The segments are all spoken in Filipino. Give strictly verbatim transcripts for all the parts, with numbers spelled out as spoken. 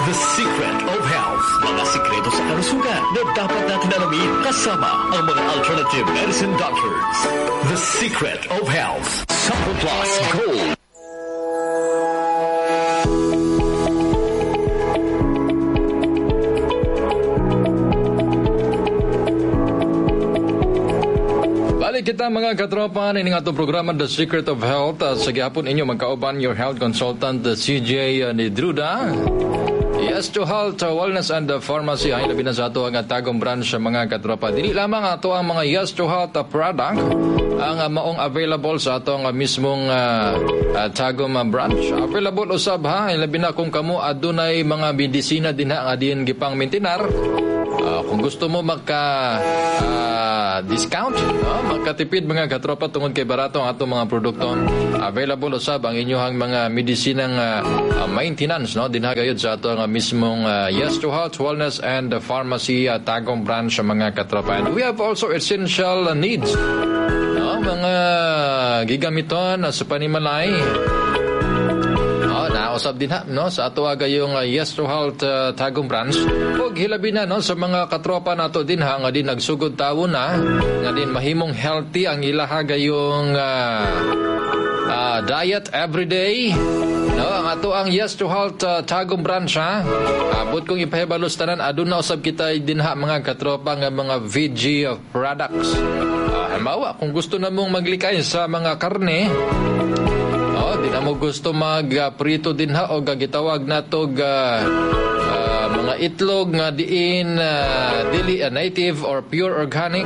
The Secret of Health. Mga sikreto sa kalusugan na dapat natin alamin kasama ang mga alternative medicine doctors. The Secret of Health. Supple Plus Gold. Balik kita mga katropa ini nga itong programa The Secret of Health. Uh, sa gihapon inyo magkauban your health consultant the C J uh, Nidruda. Yes to Health, uh, Wellness and uh, Pharmacy ay labi na sa ato ang tagong branch sa mga katropa. Dili lamang ato ang mga Yes to Health uh, product ang uh, maong available sa ato ang uh, mismong uh, uh, tagong uh, branch. Available usab ha, ay labi na kung kamo adunay mga medisina din ha nga din gipang maintinar. Uh, kung gusto mo magka uh, discount, no? Magkatipid mga katropa tungod kay barato ang atong mga produkto. Available usab ang inyong mga medisinang uh, uh, maintenance, no? Dinhagayod sa ato ang uh, mismong uh, Yes to Health, Wellness and uh, Pharmacy uh, tagong branch sa mga katropa. And we have also essential uh, needs, no? Mga gigamiton uh, sa panimalay. Usab din ha, no, sa ato aga yung uh, Yes to Health uh, tagong branch. Ug hilabi na no sa mga katropa nato din ha nga din nagsugod tawo na nga din mahimong healthy ang ilaha gayong uh, uh, diet everyday. No, ang ato ang Yes to Health uh, tagong branch ha. Abot kong ipahibalos tanan aduna usab kita din ha mga katropa nga mga veggie uh, products. Uh, halimbawa kung gusto na mong maglikay sa mga karne, di na mo gusto mag-prito uh, din ha o gagitawag na to uh, uh, mga itlog nga diin uh, dili uh, native or pure organic.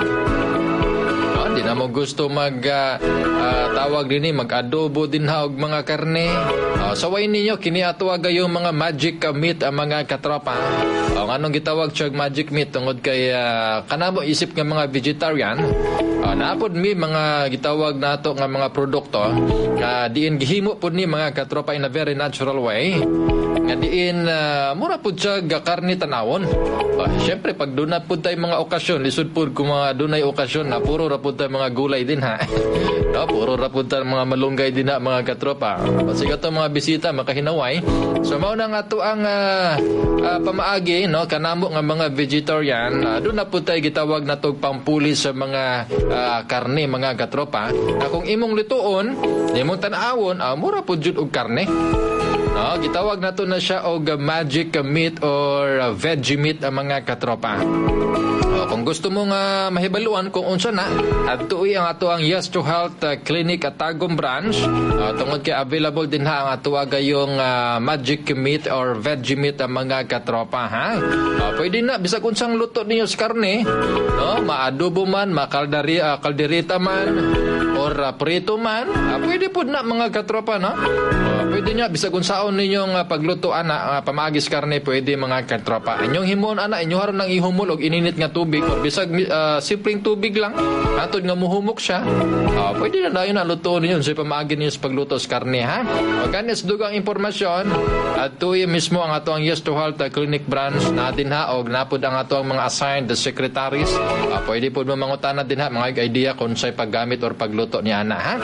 Uh, di na mo gusto mag uh, uh, tawag din ni mag-adobo din ha og mga karne. Uh, sawayin ninyo kini ato yung mga magic uh, meat ang uh, mga katropa. Ang uh, anong gitawag siya magic meat tungod kay uh, kanamo isip nga mga vegetarian. Uh, naapod mi mga gitawag nato nga mga produkto nga uh, diin gihimo pud ni mga katropa in a very natural way nga diin uh, mura pud siya ga karne tanawon. Uh, Syempre pag dunay pud tay mga okasyon lisod pud kung mga dunay okasyon na puro ra pud tay mga gulay din ha. No, puro ra pud tay mga malunggay din ha mga katropa. Kasi kato mga bisita makahinaway. So mao na nga to ang uh, uh, pamaagi no kanamo nga mga vegetarian uh, do na pud tay gitawag natog pampuli sa mga uh, karne mga katropa. Na kung imong lutuon, imong tan-awon, uh, mura pud jud og karne. No, gitawag nato na siya og magic meat or uh, veggie meat ang mga katropa. O, kung gusto mo nga mahibaluan kung unsa na, adtuoy ang ato ang Yes to Health uh, Clinic at Tagum branch. Uh, tungod kay available din ha ang ato gayong uh, magic meat or veggie meat ang mga katropa ha. Uh, pwede na bisag unsang luto ninyo sa karne, no, maadobo man, makaldari uh, kaldereta man or uh, prito man, uh, pwede pud na mga katropa no. Uh, pwede nya bisag unsaon ninyong uh, pagluto ana uh, pamagis karne pwede mga katropa. Inyong himon ana inyo haron nang ihumol og ininit nga tubig or bisag uh, simpleng tubig lang atod nga muhumok siya. Uh, pwede na dayon na luto ninyo sa pamagi ninyo sa pagluto sa karne ha. Ug kanis dugang impormasyon adto mismo ang ato ang Yes to Health uh, Clinic branch na din ha og napod ang ato ang mga assigned secretaries. Uh, pwede pud mo mangutana din ha mga idea kung say paggamit or pagluto ni ana ha.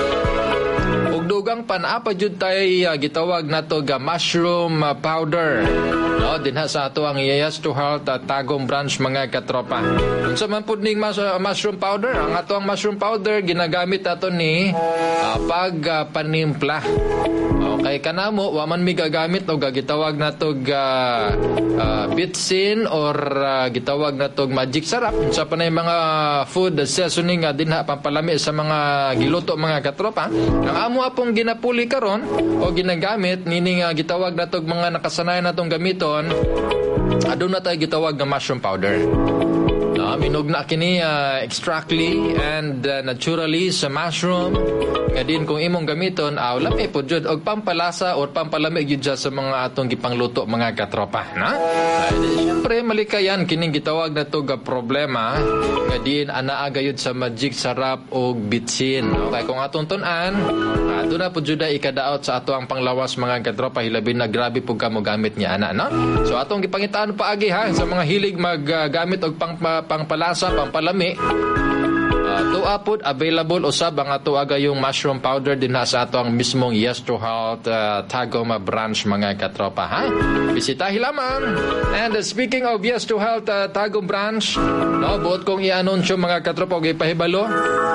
Ug dugang panapa jud tay uh, gitawag nato ga mushroom uh, powder. No, dinha sa ato ang Yes to Health uh, Tagum branch mga katropa. Unsa man pud ning mas, uh, mushroom powder? Ang ato ang mushroom powder ginagamit ato ni uh, pag uh, panimpla. Okay, kanamo wa man mi gagamit og gitawag nato ga uh, bitsin or uh, gitawag nato magic sarap. Unsa pa nay mga food seasoning uh, dinha pampalami sa mga giluto mga katropa. Ang amo apong ginapuli karon o ginagamit nining uh, gitawag nato mga nakasanayan natong gamiton aduna tay gitawag nga mushroom powder. No, minugna kini uh, extractly and uh, naturally sa mushroom. Nga din kung imong gamiton aw lami po jud og pampalasa or pampalamig jud sa mga atong gipangluto mga katropa na. Ay, syempre malikayan kining gitawag na to ga problema nga din anaa gayud sa magic sarap og bitsin. Okay, kung atong tun-an ato na po jud ikadaot sa ato ang panglawas mga katropa hilabi na grabe pug kamo gamit niya ana no. So atong gipangitaan paagi ha sa mga hilig maggamit uh, og pang pangpalasa pampalami. Uh, tuwa po available usab ang ato aga yung mushroom powder din na sa ato ang mismong Yes to Health uh, Tagum branch mga katropa ha. Bisitahi lamang. And uh, speaking of Yes to Health uh, Tagum branch, no, buot kong i-anunsyo mga katropa og ipahibalo.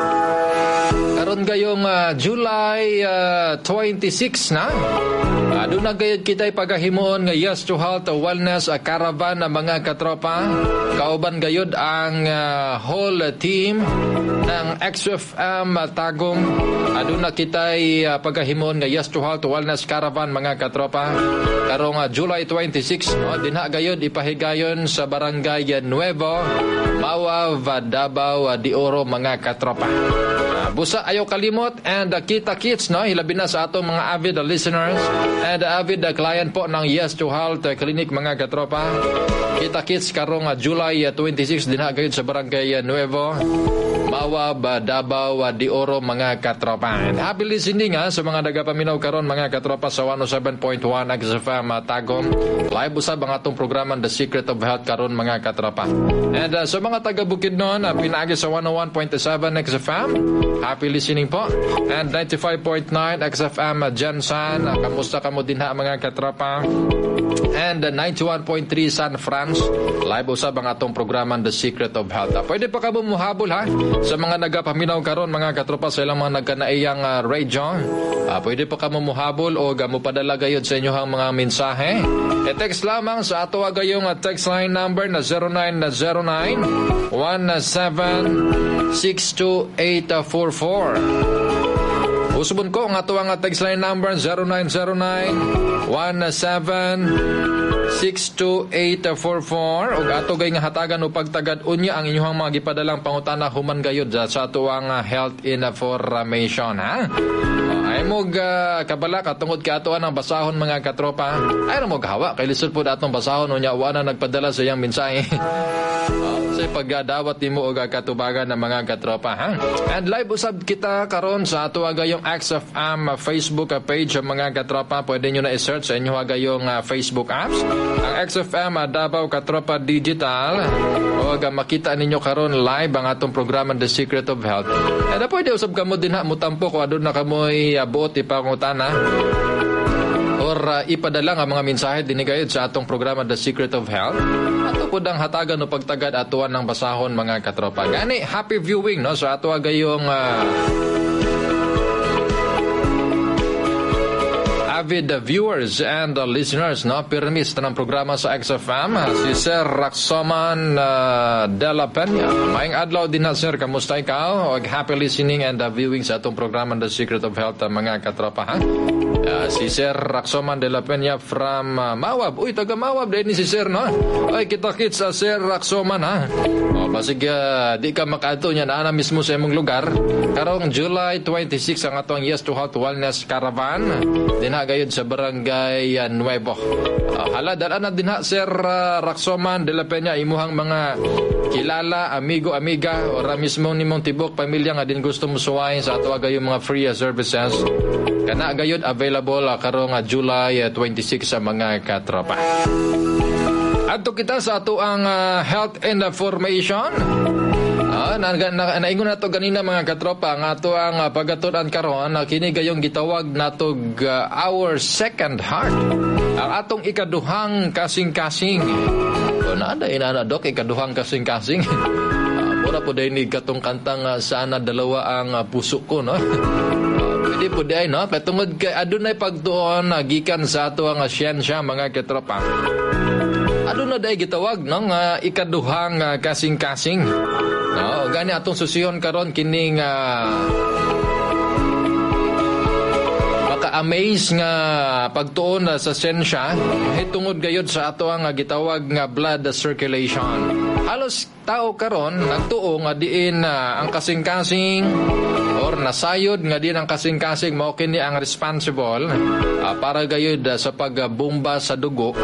Karon gayong uh, July uh, twenty-six na. Uh, doon na gayod kita'y pagahimoon nga Yes to Health Wellness uh, Caravan na mga katropa. Kauban gayod ang uh, whole team ng X F M uh, Tagum. Uh, doon na kita'y uh, pagahimoon nga Yes to Health Wellness Caravan mga katropa. Karong uh, July twenty-six, no, dinha gayod ipahigayon sa Barangay Nuevo, Mauav, Davao de Oro mga katropa. Uh, busa ayaw kalimot and uh, kita-kits, no, hilabi na sa atong mga avid uh, listeners and uh, avid uh, client po ng Yes to Health uh, Clinic mga katropa. Kita-kits karong uh, July uh, twenty-six dinha gayud sa Barangay uh, Nuevo, Mauav, Davao de Oro mga katropa. And happy listening ha, sa mga nagapaminaw karon mga katropa sa one oh seven point one X F M uh, Tagum. Live usab ang atong programa The Secret of Health karon mga katropa. And uh, sa mga taga Bukidnon uh, pinaagi sa one oh one point seven X F M. Happy listening po. And ninety-five point nine X F M uh, Jansan. Uh, kamusta kamo dinha mga katropa? And uh, ninety-one point three San France. Live usab ang atong programa The Secret of Health. Uh, pwede pa kamo muhabol ha sa mga nagapaminaw karon mga katropa sa ilang mga nagkanaiyang uh, radio. Uh, pwede pa kamo muhabol o gamo padala gayud sa inyohang mga mensahe. E-text lamang sa ato agayong uh, text line number na zero nine zero nine one seven six two eight four four. Usubon ko ang ato ang text line number zero nine zero nine one seven six two eight four four ug ato gay nga hatagan o pagtagad unya ang inyong mga gipadalang pangutana human gayud sa ato ang uh, health information ha. Ay mo uh, kabala katungod kay ato ang basahon mga katropa. Ay ra mo gawa kay lisod pud atong basahon unya wa na nagpadala sa iyang mensahe. Sa pagdawat nimo og katubagan ng mga katropa ha. And live usab kita karon sa ato agayong X F M Facebook page mga katropa. Pwede niyo na i-search sa inyo agayong uh, Facebook apps ang X F M Davao Katropa Digital o makita ninyo karon live ang atong programa The Secret of Health. And uh, pwede usab kamo dinha mutampo ko adun na kamoy uh, buot ipangutana or uh, ipadala nga mga mensahe dinigayod sa atong programa The Secret of Health. Ato po dang hatagan o pagtagad atuan ng basahon mga katropa. Gani, happy viewing no sa ato agayong uh, avid viewers and uh, listeners no permis tanang programa sa X F M si Sir Raxoman uh, de la Peña. Maayong adlaw din na sir, kamusta ikaw? Og happy listening and uh, viewing sa atong programa The Secret of Health uh, mga katropa ha. Uh, si Sir Raxoman de la Peña from uh, Mauav. Uy, taga Mauav din ni si Sir no. Ay kita-kits sa uh, Sir Raxoman ha. O basig uh, di ka makaadto nya na mismo sa imong lugar. Karong July twenty-six ang atong Yes to Health Wellness Caravan dinha gayud sa Barangay uh, Nuevo. Uh, hala dala na dinha Sir uh, Raxoman de la Peña imuhang mga kilala, amigo, amiga o ra mismo nimong tibok pamilya nga din gusto mo suwayin sa ato agayong mga free uh, services. Kana gayud available uh, karong uh, July uh, twenty-six sa mga katropa. Adto kita sa ato ang uh, health information. Ah, na, na, naingon nato ganina mga katropa nga ato ang uh, pagaturan karon uh, kini gayong gitawag natog uh, our second heart. Ang atong ikaduhang kasing-kasing. O nada inana dok ikaduhang kasing-kasing. uh, mura po dahil ni katong kantang uh, sana dalawa ang uh, puso ko no. Pwede po dahil no katungod kay adunay pagtuon uh, gikan sa ato ang uh, siyensya mga katropa. Aduna dahil gitawag no nga ikaduhang uh, kasing-kasing. No, gani atong susiyon karon kining uh, maka-amaze nga pagtuon uh, sa siyensya hitungod gayud sa ato ang uh, gitawag nga blood circulation. Halos tao karon nagtuo nga diin uh, ang kasing-kasing or nasayod nga diin ang kasing-kasing mao kini ang responsible uh, para gayud uh, sa pagbomba sa dugo.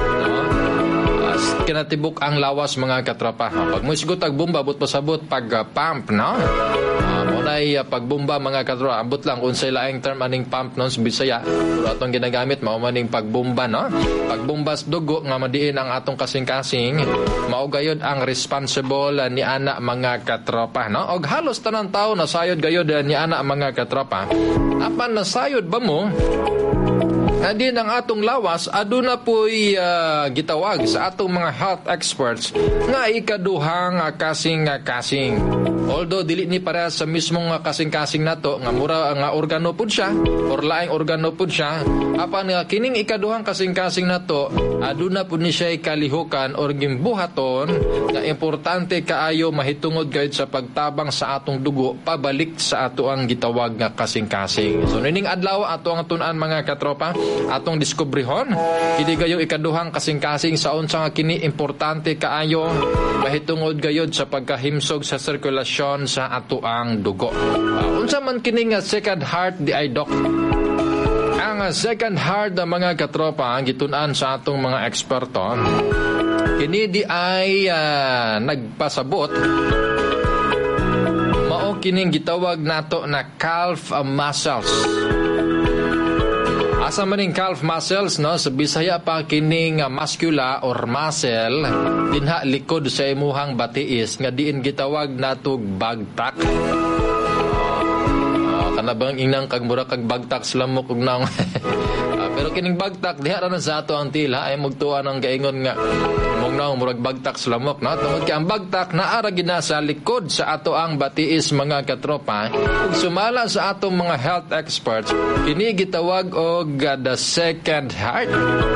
Kinatibok ang lawas mga katropa. Pag mo sigot ag bomba but pasabot pag uh, pump no. Uh, nay uh, pagbomba mga katropa, ambot lang kung sa laing term aning pump non sa Bisaya, pero atong ginagamit mao maning pagbomba, no? Pagbombas dugo nga madiin ang atong kasing-kasing, mao gayud ang responsible uh, ni ana mga katropa, no? Og halos tanang tawo nasayod gayud uh, ni ana mga katropa. Apan nasayod ba mo Adi ng atong lawas, aduna po'y uh, gitawag sa atong mga health experts nga ikaduhang uh, kasing-kasing. Although dili ni para sa mismong uh, kasing-kasing nato nga mura nga organo pud siya or laing organo pud siya, apan uh, kining ikaduhang kasing-kasing nato aduna pud ni siya kalihukan or gimbuhaton nga importante kaayo mahitungod gayud sa pagtabang sa atong dugo pabalik sa ato ang gitawag nga kasing-kasing. So nining adlaw ato ang tun-an mga katropa, atong diskubrihon kini gayo ikaduhang kasing-kasing sa unsa nga kini importante kaayo mahitungod gayud sa pagkahimsog sa sirkulasyon sa ato ang dugo. Uh, unsa man kini nga second heart di ay doc. Ang second heart na mga katropa ang gitun-an sa atong mga eksperto, kini di ay uh, nagpasabot mao kining gitawag nato na calf muscles. Asa maning calf muscles, no? Sa Bisaya pa kining uh, muscula or muscle dinha likod sa imuhang batiis nga diin gitawag natog bagtak. Uh, kana bang inang kag mura kag bagtak slamok ug nang. uh, pero kining bagtak diha ra na sa ato ang tila ay magtuan ang kaingon nga mong nang murag bagtak slamok, no? Tungod kay ang bagtak naara gid na sa likod sa ato ang batiis mga katropa. Ug sumala sa atong mga health experts, kini gitawag og uh, the second heart.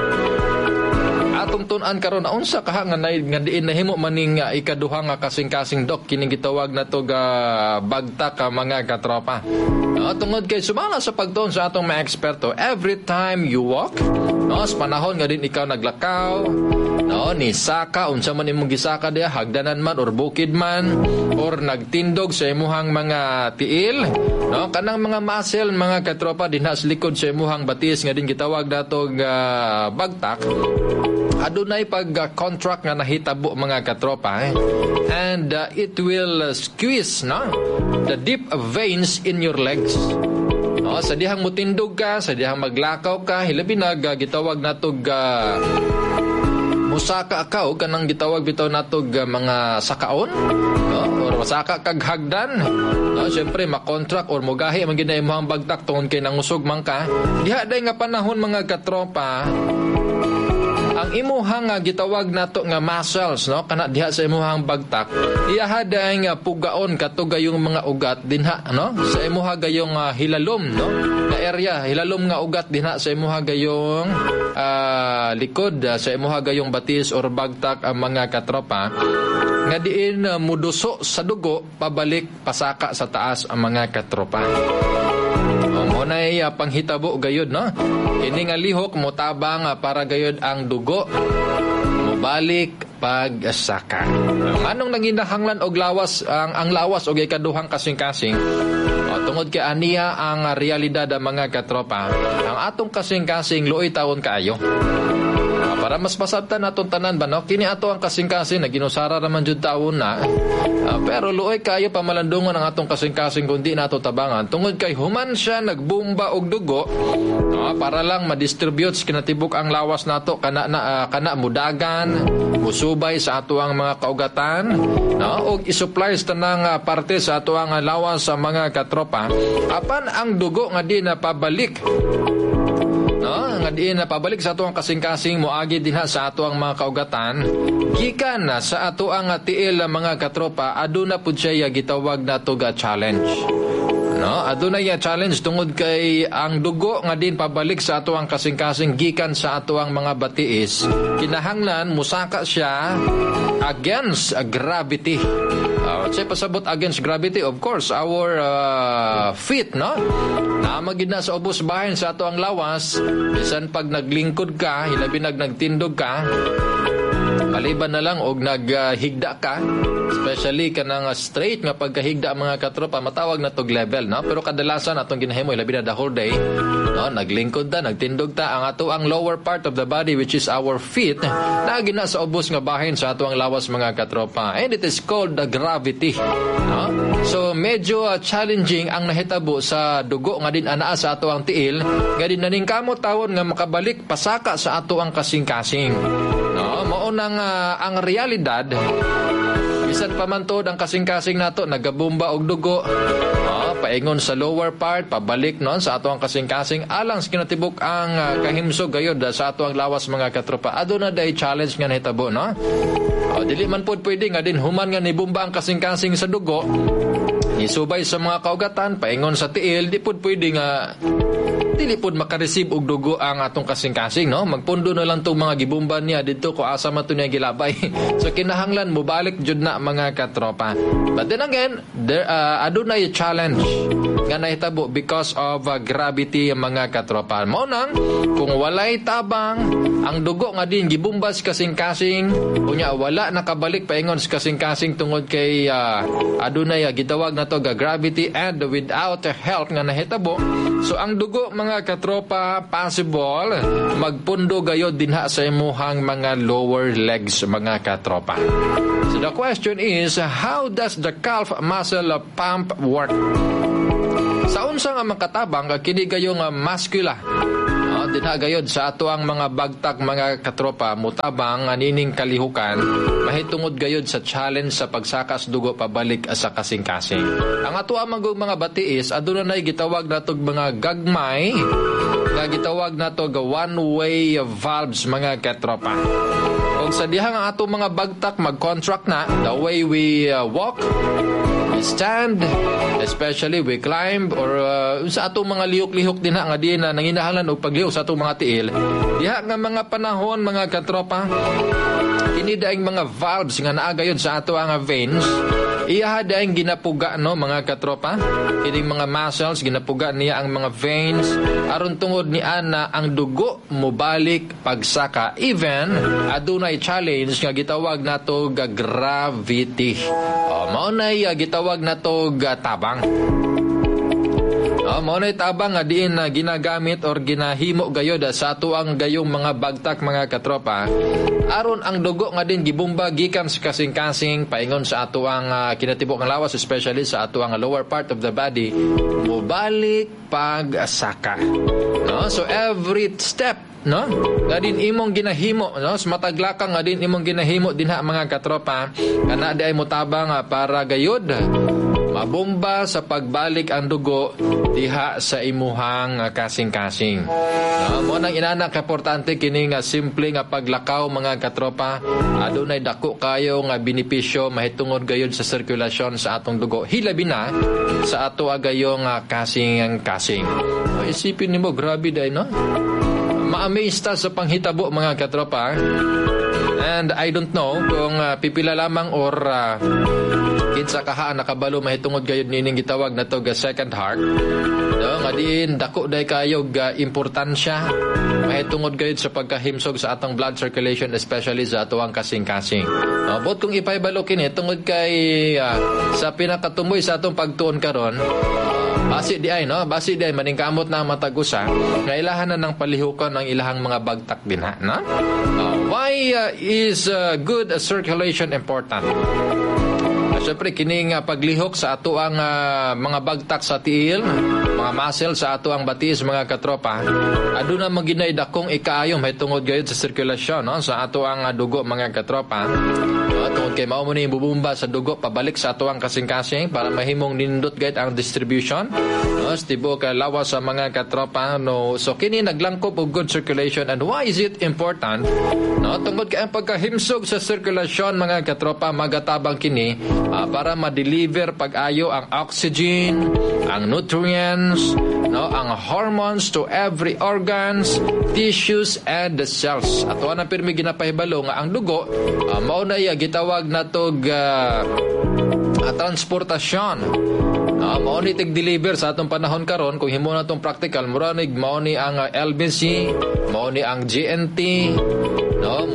Atong tun-an karon unsa kaha nga nga diin nahimo maning uh, ikaduha nga kasing-kasing dok kini gitawag nato ga uh, bagtak uh, mga katropa. No, tungod kay sumala sa pagtuon sa atong mga eksperto, every time you walk, no, sa panahon nga din ikaw naglakaw, no, ni saka unsa man imong gisaka diha, hagdanan man or bukid man or nagtindog sa imuhang mga tiil, no, kanang mga muscle mga katropa dinha sa likod sa imuhang batis nga din gitawag nato ga uh, bagtak. Adunay pag-contract nga nahitabo mga katropa, eh? And uh, it will uh, squeeze, no, the deep veins in your legs. No, sa dihang mutindog ka, sa dihang maglakaw ka, hilabi na uh, gitawag natog uh, musaka ka o kanang gitawag bitaw natog uh, mga sakaon, no, or masaka kag hagdan. No, syempre makontract or mugahi man gid na imong bagtak tungod kay nangusog man ka. Diha day nga panahon mga katropa, ang imuhang uh, gitawag nato nga muscles, no, kana diha sa imuhang bagtak iyaha day nga pugaon kato gayong mga ugat dinha, no, sa imuha gayong uh, hilalom, no, na area hilalom nga ugat dinha sa imuha gayong uh, likod uh, sa imuha gayong batis or bagtak ang uh, mga katropa nga diin uh, muduso sa dugo pabalik pasaka sa taas ang uh, mga katropa. Mo na uh, panghitabo gayud, no, ini nga lihok mo tabang uh, para gayud ang dugo mobalik pagsaka. Anong nanginahanglan og lawas ang ang lawas og ikaduhang kasing-kasing? O, tungod kay aniya ang uh, realidad ang mga katropa, ang atong kasing-kasing luoy tawon kaayo. Uh, para mas masabtan natong tanan ba, no, kini ato ang kasing-kasing na ginusara raman jud taon na. Uh, pero luoy kayo pamalandungan ang atong kasing-kasing kundi nato tabangan tungod kay human siya nagbomba og dugo, no, para lang ma-distribute kinatibuk ang lawas nato kana na uh, kana mudagan musubay sa ato ang mga kaugatan, no, og i-supply sa tanang uh, parte sa ato ang lawas sa mga katropa apan ang dugo nga di na pabalik, no, nga di na pabalik sa ato ang kasing-kasing moagi dinha sa ato ang mga kaugatan gikan na sa ato ang tiil mga katropa. Aduna pud siya gitawag nato ga challenge, no, aduna ya challenge tungod kay ang dugo nga din pabalik sa ato ang kasing-kasing gikan sa ato ang mga batiis kinahanglan musaka siya against uh, gravity. Uh, say pasabot against gravity, of course our uh, feet, no, na magid na sa ubos bahin sa ato ang lawas bisan pag naglingkod ka hilabi nag nagtindog ka, Maliban na lang og naghigda ka, especially kanang straight nga pagkahigda mga katropa, matawag na tog level, no? Pero kadalasan atong ginahimo labi na the whole day, no? Naglingkod ta, nagtindog ta ang ato ang lower part of the body which is our feet na gina sa ubos nga bahin sa ato ang lawas mga katropa. And it is called the gravity, no? So medyo uh, challenging ang nahitabo sa dugo nga din anaa sa ato ang tiil, nga din naningkamot tawon nga makabalik pasaka sa ato ang kasing-kasing. No, mao nang uh, ang realidad bisan pa man tod ang kasing-kasing nato nagabomba og dugo, no, paingon sa lower part pabalik non sa ato ang kasing-kasing alang sa kinatibuk ang uh, kahimsog gayod sa ato ang lawas mga katropa. Aduna day challenge nga nahitabo, no? O, dili man pod pwede nga din human nga nibomba ang kasing-kasing sa dugo, isubay sa mga kaugatan paingon sa tiil, di pod pwede nga dili pod makareceive og dugo ang atong kasing-kasing, no? Magpundo na lang tong mga gibumban niya dito ko asa man to niya gilabay. So kinahanglan mo balik jud na mga katropa. But then again, there uh, adunay challenge nga nahitabo because of uh, gravity mga katropa. Mao nang kung walay tabang ang dugo nga din gibumbas kasing-kasing, unya wala nakabalik paingon sa kasing-kasing tungod kay uh, adunay uh, gitawag na to ga gravity, and without help nga nahitabo, so ang dugo mga katropa possible magpundo gayod dinha sa imuhang mga lower legs mga katropa. So the question is, how does the calf muscle pump work? Sa unsa nga makatabang kini gayong muscula, no, dinha gayod sa ato ang mga bagtak mga katropa mutabang anining kalihukan mahitungod gayod sa challenge sa pagsakas dugo pabalik sa kasing-kasing. Ang ato ang mga batiis aduna nay gitawag natog mga gagmay nga gitawag nato ga one-way valves mga katropa. Kung sa diha nga ato mga bagtak mag-contract na the way we uh, walk, we stand, especially we climb, or uh, sa atong mga lihok-lihok din nga di na nanginahanglan og paglihok sa atong mga tiil, diha nga mga panahon mga katropa, kini daing mga valves nga naa gayud sa ato ang veins, iya daing ginapuga no mga katropa, kining mga muscles ginapuga niya ang mga veins aron tungod ni ana ang dugo mobalik pagsaka, even adunay challenge nga gitawag nato ga gravity. O mao nay uh, gitawag nato ga tabang. Oh, mao nay tabang nga diin na ginagamit or ginahimo gayod sa ato ang gayong mga bagtak mga katropa aron ang dugo nga din gibumba gikan sa kasing-kasing paingon sa ato ang uh, kinatibok ng lawas, especially sa ato ang lower part of the body, mubalik pagsaka. No, so every step, no, nga din imong ginahimo, no, sa mataglaka nga din imong ginahimo dinha mga katropa kana di ay motabang uh, para gayod mabomba sa pagbalik ang dugo diha sa imuhang uh, kasing-kasing. No, mo nang inana kaportante kini nga simple nga paglakaw mga katropa, adunay dako kayo nga benepisyo mahitungod gayud sa sirkulasyon sa atong dugo, hilabi na sa ato agayong uh, kasing-kasing. No, isipin nimo grabe day, no? Ma-amaze ta sa panghitabo mga katropa. And I don't know kung uh, pipila lamang or uh, kinsa kaha nakabalo mahitungod gayud nining gitawag na to ga second heart. No, nga din dako day kayo ga importansya mahitungod gayud sa pagkahimsog sa atong blood circulation, especially sa ato ang kasing-kasing. No, but kung ipaybalo kini tungod kay uh, sa pinakatumoy sa atong pagtuon karon, basi di ay, no? Basi di ay maningkamot na matagusa nga ilahan na ng palihukan ng ilahang mga bagtak din, ha? No? Uh, why uh, is uh, good uh, circulation important? Uh, Siyempre, kining uh, paglihok sa ato ang uh, mga bagtak sa tiil, mga muscle sa ato ang batis, mga katropa, aduna maginay dakong ikaayo mahitungod gayud sa sirkulasyon, no? Sa ato ang uh, dugo, mga katropa. No? Tungod kay mao mo ni bubumba sa dugo pabalik sa ato ang kasing-kasing para mahimong nindot gayud ang distribution, no? Stibo ka lawas sa mga katropa, no? So kini naglangkop og good circulation. And why is it important? No, tungod kay ang pagkahimsog sa sirkulasyon, mga katropa, magatabang kini uh, para ma-deliver pag-ayo ang oxygen, ang nutrients, no, ang hormones to every organs, tissues, and the cells. At wala pirmi ginapahibalo nga ang dugo, uh, mao na iya gitawag natog uh, uh, transportasyon. Uh, mao ni tig-deliver sa atong panahon karon. Kung himo na itong practical, muranig mao ni ang uh, L B C, mao ni ang G N T, no, mo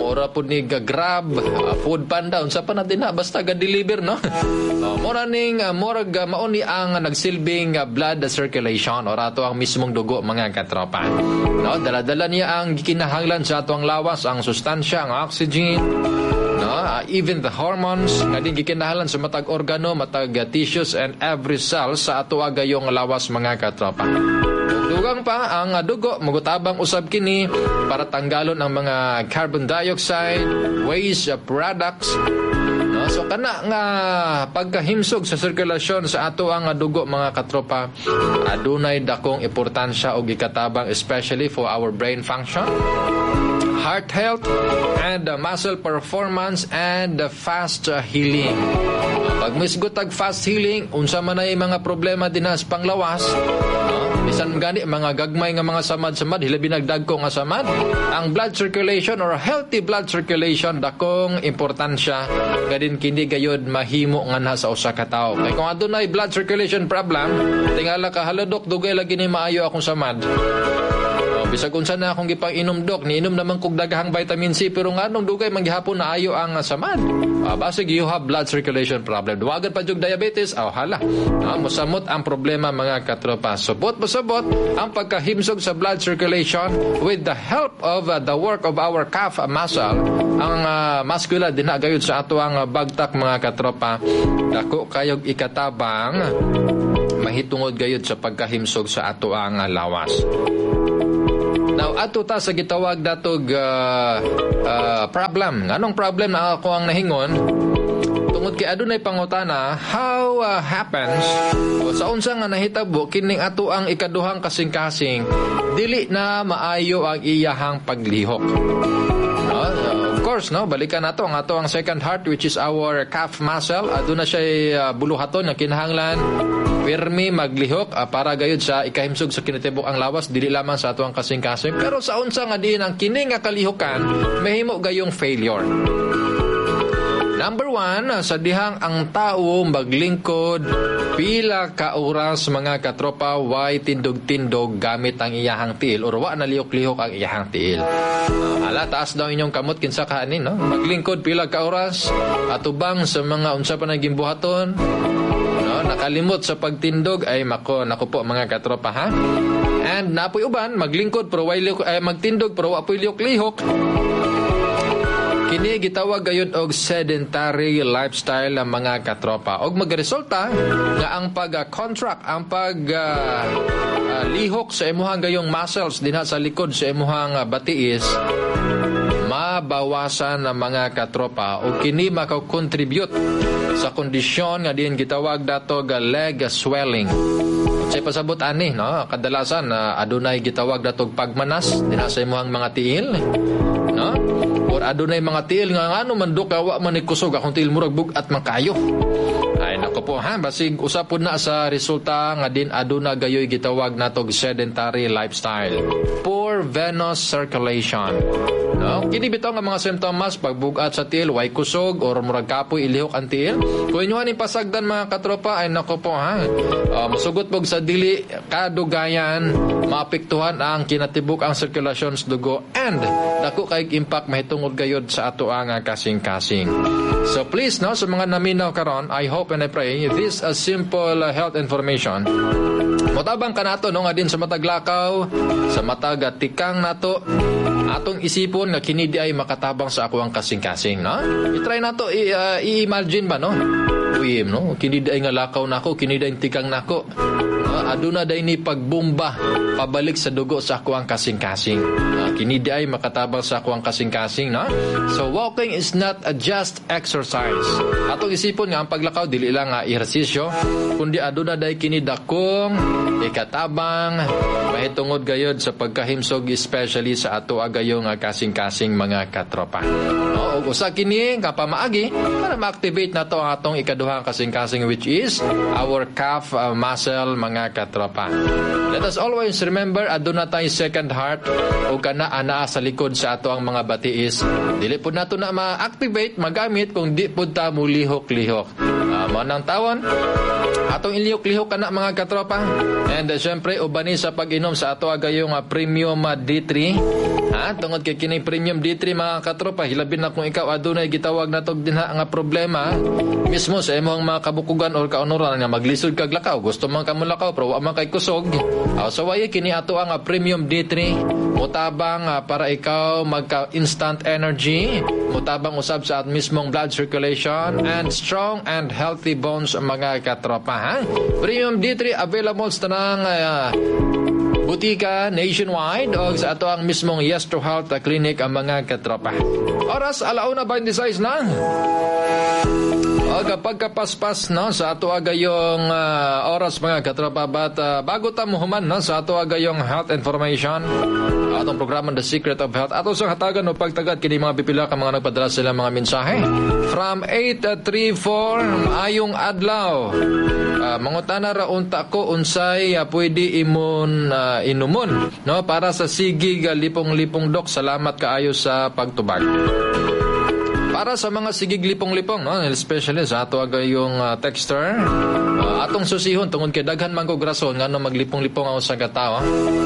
ora po ni Grab, uh, Food Panda, unsa pa natin na, basta ga-deliver, no? uh, mora ning, uh, mora uh, mauni ang uh, nagsilbing uh, blood circulation, ora to ang mismong dugo, mga katropa. No? Dala-dala niya ang kinahanglan sa atong lawas, ang sustansya, ang oxygen, no? Uh, even the hormones, nga din gikinahanglan sa matag organo, matag uh, tissues, and every cell sa ato agayong lawas, mga katropa. Dugang pa ang dugo, magutabang usab kini para tanggalon ang mga carbon dioxide, waste products. No? So kana nga pagkahimsog sa sirkulasyon sa ato ang dugo, mga katropa, adunay dakong importansya o gikatabang, especially for our brain function, heart health, and uh, muscle performance, and uh, fast uh, healing. Pag misgutag fast healing, unsa man ay mga problema dinas panglawas, no? Bisan gani mga gagmay nga mga samad-samad, hilabi nagdagko nga samad, ang blood circulation or healthy blood circulation dakong importansya, gadin kini gayud mahimo nga na sa usa ka tawo. Kay kung adunay blood circulation problem, tingala ka halodok dugay lagi ni maayo akong samad. Bisag unsa na akong gipang-inom, dok, niinom naman kog daghang vitamin C, pero nganong dugay manggihapon na ayo ang samad. Uh, basig you have blood circulation problem. Duwagan pa jug diabetes, aw hala. Uh, musamot ang problema, mga katropa. Subot masabot ang pagkahimsog sa blood circulation with the help of uh, the work of our calf muscle, ang uh, muscular dinagayod sa ato ang uh, bagtak, mga katropa. Dako kayog ikatabang mahitungod gayud sa pagkahimsog sa ato ang uh, lawas. Now, ato ta sa gitawag datog uh, uh, problem. Anong problem na ako ang nahingon? Tungod kay adunay pangutana, how uh, happens o sa unsa nga nahitabo kining ato ang ikaduhang kasing-kasing dili na maayo ang iyahang paglihok. No? Uh, of course, no, balikan nato ang ato ang second heart, which is our calf muscle. Aduna siya uh, buluhaton nga kinahanglan pirmi maglihok uh, para gayud sa ikahimsog sa kinatibok ang lawas, dili lamang sa atuang kasing-kasing, pero sa unsa nga diin ang kini nga kalihukan mahimo gayong failure. Number one, sa dihang ang tao maglingkod pila ka oras, mga katropa, way tindog-tindog gamit ang iyahang tiil or wa na lihok-lihok ang iyahang tiil. Uh, ala, taas daw inyong kamot kinsa kaanin, no? Maglingkod pila ka oras atubang sa mga unsa pa naging buhaton, no? Nakalimot sa pagtindog, ay mako, naku po, mga katropa, ha? And napoy uban, maglingkod pero way lihok, ay magtindog pero wa poy lihok-lihok. Kini gitawag gayud og sedentary lifestyle ng mga katropa. Og magresulta nga ang pag-contract, ang pag-lihok uh, uh, sa imuhang gayong muscles dinha sa likod sa imuhang uh, batiis, mabawasan ng mga katropa. O kini makakontribute sa kondisyon nga din gitawag dato ga leg swelling. Sa pasabot ani, no, kadalasan uh, adunay gitawag datog pagmanas dinha sa imuhang mga tiil, no? Or adunay mga tiil nga ngano man do kawa man ikusog akong tiil murag bugat man kayo. Ay nako po, ha, basig usapon na sa resulta nga din aduna gayoy gitawag natog sedentary lifestyle. Poor venous circulation. No? Kini bitaw nga mga simptomas, pagbugat sa tiil, way kusog or murag kapoy ilihok ang tiil. Kung inyo ni pasagdan, mga katropa, ay nako po, ha. Uh, masugot pog sa dili kadugayan, maapektuhan ang kinatibuk ang sirkulasyon sa dugo, and dako kay impact mahitungod gayud sa ato ang kasing-kasing. So please, no, sa mga naminaw karon, I hope and I pray this a simple uh, health information motabang kanato, no, nga din sa matag lakaw, sa matag tikang nato, atong isipon nga kini di ay makatabang sa ako ang kasing-kasing, no? I-try nato, i- uh, i-imagine ba, no? Uy, no? Kini di ay nga lakaw nako, kini di ay tikang nako. No? Aduna day ni pagbomba pabalik sa dugo sa ako ang kasing-kasing. No? Kini di ay makatabang sa ako ang kasing-kasing, no? So walking is not a just exercise. Atong isipon nga ang paglakaw dili lang nga ehersisyo, kundi aduna day kini dakong ikatabang mahitungod gayod sa pagkahimsog, especially sa ato agayong kasing-kasing mga katropa. No, ug usa kini kapamaagi para ma-activate nato ang atong ikaduhang kasing-kasing, which is our calf uh, muscle, mga mga katropa. Let us always remember, aduna tayo second heart o kana anaa sa likod sa ato ang mga batiis. Dili po nato na ma-activate, magamit kung di po ta mulihok-lihok. Uh, manang tawon, atong ilihok-lihok kana mga katropa. And uh, syempre, ubani sa pag-inom sa ato agayong uh, premium uh, D three. Ha, tungod kay kini premium D three mga katropa, hilabi na kung ikaw adunay gitawag na tog dinha nga problema mismo sa imong mga kabukugan or kaunoran nga maglisod kag lakaw, gusto man ka mulakaw pero wa man kay kusog. Uh, so why kini ato ang uh, premium D three mutabang uh, para ikaw magka instant energy, mutabang usab sa at mismong blood circulation and strong and healthy bones mga katropa. Ha? Premium D three available sa tanang uh, butika nationwide o sa ato ang mismong Yes to Health Clinic ang mga katropa. Oras alauna twenty-six na. O kapag kapaspas no, sa ato agayong uh, oras mga katropa, but uh, bago ta muhuman no, sa ato agayong health information, atong programa The Secret of Health, ato sa hatagan o pagtagad kini mga pipila ka mga nagpadala sila mga mensahe from eight three four ayong adlaw. Uh, mangutana ra unta ko unsay uh, pwede imon uh, inumon no para sa sigig uh, lipong-lipong dok. Salamat kaayo sa pagtubag. Para sa mga sigig lipong-lipong no, especially sa ato agayong uh, texter, uh, atong susihon tungod kay daghan man kog rason ngano maglipong-lipong ang usa ka tawo.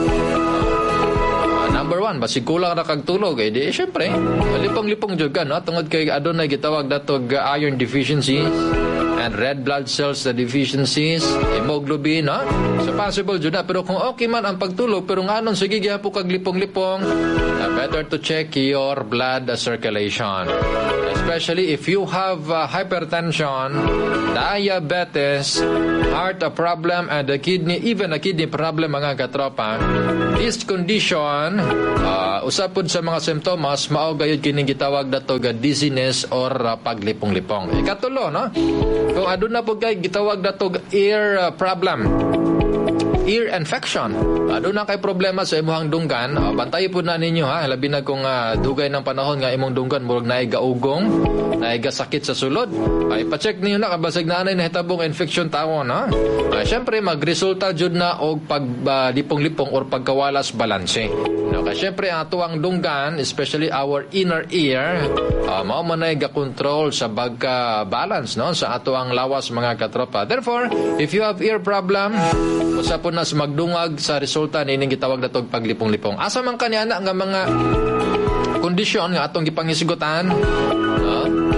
Number one, basig kulang ra kag tulog, eh di syempre, lipong-lipong jud ka no tungod kay adunay gitawag datog iron deficiency and red blood cells deficiencies, hemoglobin, no? So possible jud na, pero kung okay man ang pagtulog pero nganon sige gyapon kag lipong-lipong, uh, better to check your blood circulation. Especially if you have uh, hypertension, diabetes, heart problem, and a kidney, even a kidney problem mga katropa. This condition, uh, usapod sa mga symptoms, mao gayud kining gitawag datog dizziness or uh, paglipong-lipong. Ikatulo, no? Kung aduna po kay gitawag datog ear uh, problem, ear infection, aduna kay problema sa imong dunggan, uh, bantayi po na ninyo ha, labi na kung uh, dugay ng panahon nga imong dunggan murag naay gaugong, naay sakit sa sulod, ay pa-check ninyo na kabasag na anay nahitabong infection tawon ha. Uh, syempre magresulta jud na og paglipong-lipong uh, or pagkawalas balanse. Okay, syempre ang atuang dunggan, especially our inner ear, uh, mao man ay ga-control sa pagka-balance no sa atuang lawas mga katropa. Therefore, if you have ear problem, usa po na magdungag sa resulta nining gitawag natog paglipong-lipong. Asa man kaniana nga mga kondisyon nga atong gipangisigutan, no?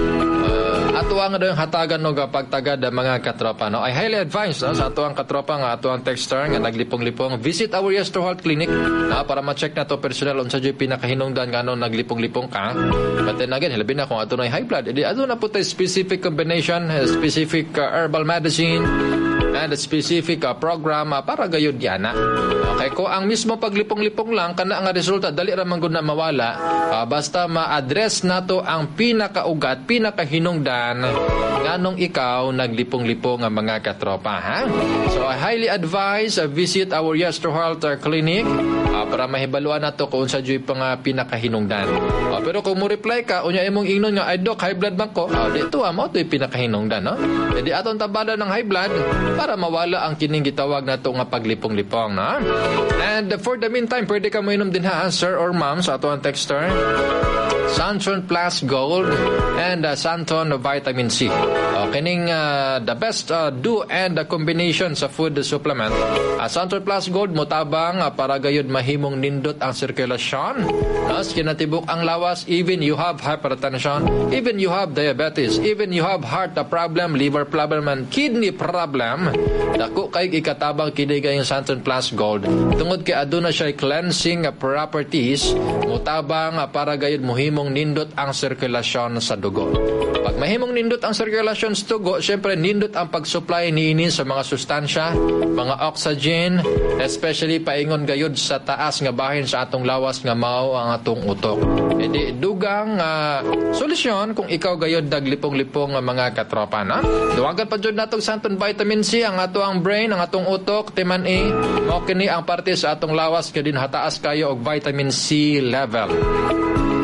Ato ang adong hatagan no pagtagad mga katropa no. I highly advise no, sa ato ang katropa nga ato ang texter nga naglipong-lipong, visit our Yes to Health Clinic no, para ma-check na to personal unsa jud pinakahinungdan nga no naglipong-lipong ka. But then again, hilabi na kung ato na high blood, edi ato na po tay specific combination, specific uh, herbal medicine and a specific uh, program uh, para gayud yana. Okay, ko ang mismo paglipong-lipong lang kana nga resulta dali ra man gud na mawala, uh, basta ma-address nato ang pinakaugat, pinakahinungdan nganong ikaw naglipong-lipong nga mga katropa ha. So I highly advise uh, visit our Yes to Health uh, Clinic uh, para mahibaluan nato kung sa joy pa nga pinakahinungdan. Uh, pero kung mo reply ka unya imong ingnon nga ay dok high blood man ko, uh, dito amo toy pinakahinungdan no. Edi aton tabada ng high blood para mawala ang kining gitawag nato nga paglipong-lipong no. And uh, for the meantime pwede ka mo inom din ha sir or ma'am sa ato ang texter Santon Plus Gold and uh, Santon Vitamin C. Uh, kining uh, the best uh, do and the combination sa food supplement. Uh, Santon Plus Gold motabang uh, para gayud mahimong nindot ang sirkulasyon. Nas kinatibuk ang lawas, even you have hypertension, even you have diabetes, even you have heart problem, liver problem, and kidney problem. Dako kay ikatabang kini gayong Santon Plus Gold. Tungod kay aduna siya cleansing uh, properties, motabang uh, para gayud mohimong nindot ang sirkulasyon sa dugo. Pag mahimong nindot ang sirkulasyon sa dugo, syempre nindot ang pag-supply niini sa mga sustansya, mga oxygen, especially paingon gayud sa taas nga bahin sa atong lawas nga mao ang atong utok. E di dugang uh, solusyon kung ikaw gayud naglipong-lipong nga mga katropa na. Duwagan pa jud natong Santon Vitamin C ang ato ang brain, ang atong utok, timan A, mao kini ang parte sa atong lawas kay din hataas kayo og vitamin C level. And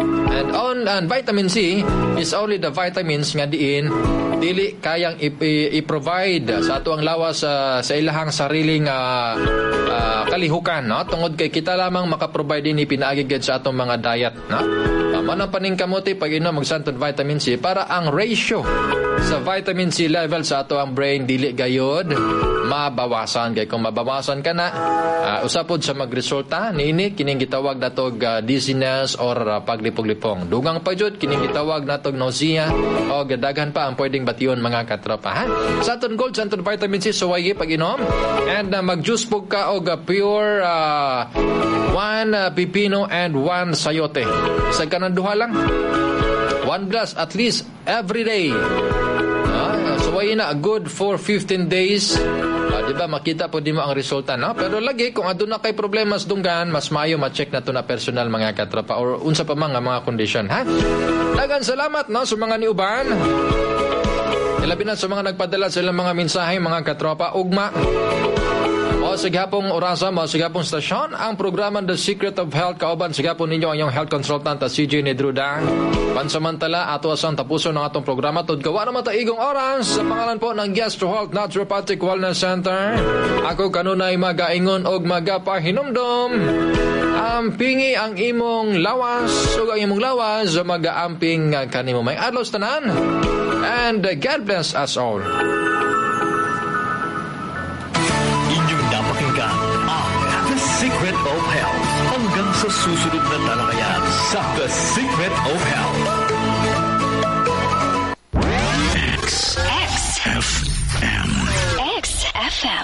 on and vitamin C is only the vitamins nga diin dili kayang i-provide sa ato ang lawas uh, sa ilahang sariling uh, uh, kalihukan, no? Tungod kay kita lamang makaprovide din ipinaagigid sa atong mga diet, no? Tama ng paningkamuti pag inom og santon vitamin C para ang ratio sa vitamin C level sa ato ang brain dili gayod mabawasan. Kay kung mabawasan ka na, uh, usapod sa magresulta niini kining gitawag natog uh, dizziness or uh, paglipong-lipong. Dugang pa jud kining gitawag natog nausea o gadaghan pa ang pwedeng bation mga katropa, ha? Sa aton gold santon vitamin C suwayi pag inom and uh, mag-juice pug ka og uh, pure uh, one uh, pipino and one sayote. Sa kanang duha lang one glass at least every day. Ah, suwayi na good for fifteen days. Ah, di ba makita po di mo ang resulta, no? Pero lagi kung aduna kay problema sa dunggan, mas mayo ma-check na to na personal mga katropa or unsa pa man nga mga kondisyon, ha? Dagan salamat, no, sa mga niuban. Ilabi na sa mga nagpadala sa ilang mga mensahe mga katropa ugma. O sigapong orasa mo, sigapong stasyon, ang programa The Secret of Health, kauban sigapong ninyo ang iyong health consultant at C J Nedruda. Pansamantala, ato asang tapuso ng atong programa. Tudgawa na mataigong oras sa pangalan po ng Guest to Health Naturopathic Wellness Center. Ako kanunay magaingon og magapahinumdom. Ampingi ang imong lawas o ang imong lawas o magaamping kanimo may adlaw tanan. And God bless us all. The Secret of Health. Hanggang sa susunod na talakayan sa The Secret of Health. X F M X F M